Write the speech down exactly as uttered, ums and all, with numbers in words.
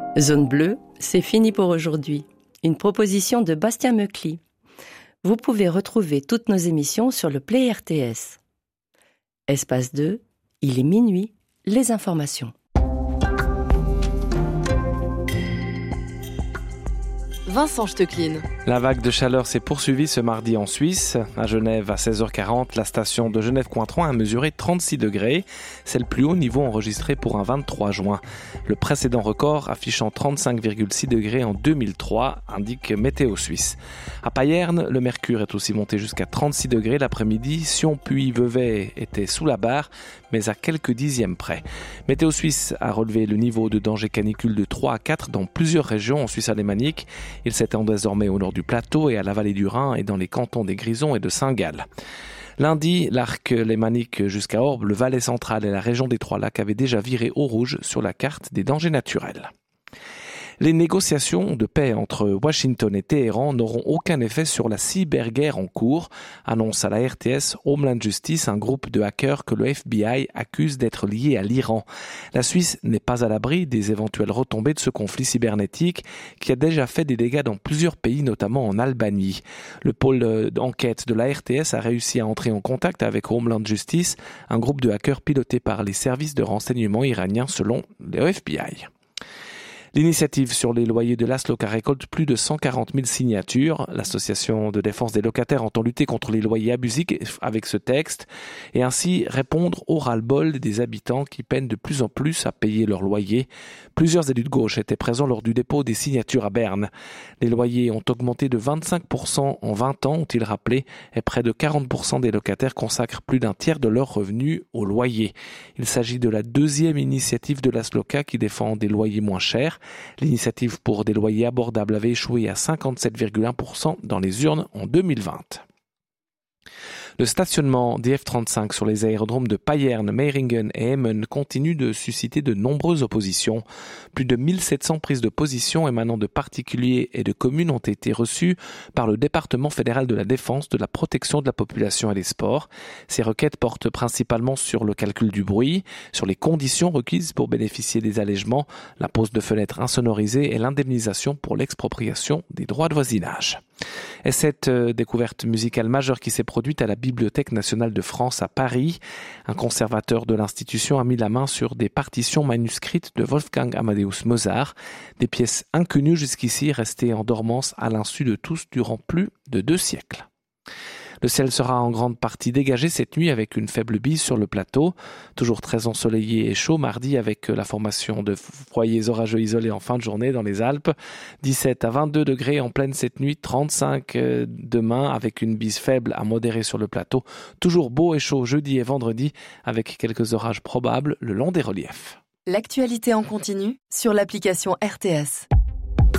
Zone bleue, c'est fini pour aujourd'hui. Une proposition de Bastien Meucli. Vous pouvez retrouver toutes nos émissions sur le Play R T S. Espace deux, il est minuit, les informations. Vincent Stecklin. La vague de chaleur s'est poursuivie ce mardi en Suisse. À Genève, à seize heures quarante, la station de Genève-Cointron a mesuré trente-six degrés. C'est le plus haut niveau enregistré pour un vingt-trois juin. Le précédent record, affichant trente-cinq virgule six degrés en deux mille trois, indique Météo Suisse. À Payerne, le mercure est aussi monté jusqu'à trente-six degrés l'après-midi. Sion puis Vevey était sous la barre, mais à quelques dixièmes près. Météo Suisse a relevé le niveau de danger canicule de trois à quatre dans plusieurs régions en Suisse alémanique. Il s'étend désormais au nord du plateau et à la vallée du Rhin et dans les cantons des Grisons et de Saint-Gall. Lundi, l'arc lémanique jusqu'à Orbe, le Valais central et la région des Trois-Lacs avaient déjà viré au rouge sur la carte des dangers naturels. Les négociations de paix entre Washington et Téhéran n'auront aucun effet sur la cyberguerre en cours, annonce à la R T S Homeland Justice, un groupe de hackers que le F B I accuse d'être lié à l'Iran. La Suisse n'est pas à l'abri des éventuelles retombées de ce conflit cybernétique qui a déjà fait des dégâts dans plusieurs pays, notamment en Albanie. Le pôle d'enquête de la R T S a réussi à entrer en contact avec Homeland Justice, un groupe de hackers piloté par les services de renseignement iraniens selon le F B I. L'initiative sur les loyers de l'Asloca récolte plus de cent quarante mille signatures. L'association de défense des locataires entend lutter contre les loyers abusifs avec ce texte et ainsi répondre au ras-le-bol des habitants qui peinent de plus en plus à payer leur loyer. Plusieurs élus de gauche étaient présents lors du dépôt des signatures à Berne. Les loyers ont augmenté de vingt-cinq pour cent en vingt ans, ont-ils rappelé, et près de quarante pour cent des locataires consacrent plus d'un tiers de leurs revenus au loyer. Il s'agit de la deuxième initiative de l'Asloca qui défend des loyers moins chers. L'initiative pour des loyers abordables avait échoué à cinquante-sept virgule un pour cent dans les urnes en deux mille vingt. Le stationnement des F trente-cinq sur les aérodromes de Payerne, Meiringen et Emmen continue de susciter de nombreuses oppositions. Plus de mille sept cents prises de position émanant de particuliers et de communes ont été reçues par le département fédéral de la défense, de la protection de la population et des sports. Ces requêtes portent principalement sur le calcul du bruit, sur les conditions requises pour bénéficier des allègements, la pose de fenêtres insonorisées et l'indemnisation pour l'expropriation des droits de voisinage. Et cette euh, découverte musicale majeure qui s'est produite à la Bibliothèque nationale de France à Paris, un conservateur de l'institution a mis la main sur des partitions manuscrites de Wolfgang Amadeus Mozart, des pièces inconnues jusqu'ici restées en dormance à l'insu de tous durant plus de deux siècles. Le ciel sera en grande partie dégagé cette nuit avec une faible bise sur le plateau. Toujours très ensoleillé et chaud mardi avec la formation de foyers orageux isolés en fin de journée dans les Alpes. dix-sept à vingt-deux degrés en pleine cette nuit, trente-cinq demain avec une bise faible à modérée sur le plateau. Toujours beau et chaud jeudi et vendredi avec quelques orages probables le long des reliefs. L'actualité en continu sur l'application R T S.